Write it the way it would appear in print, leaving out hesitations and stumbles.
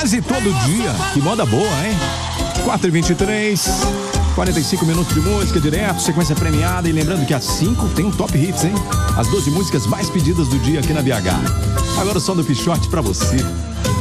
13 todo dia. Que moda boa, hein? 4h23, 45 minutos de música direto, sequência premiada. E lembrando que às 5 tem um Top Hits, hein? As 12 músicas mais pedidas do dia aqui na BH. Agora o som do Pichote pra você.